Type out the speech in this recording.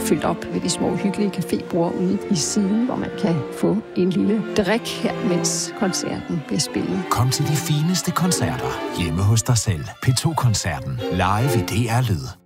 fyldt op ved de små hyggelige cafébord ude i siden, hvor man kan få en lille drik her, mens koncerten bliver spillet. Kom til de fineste koncerter hjemme hos dig selv. P2-koncerten live i DR Lyd.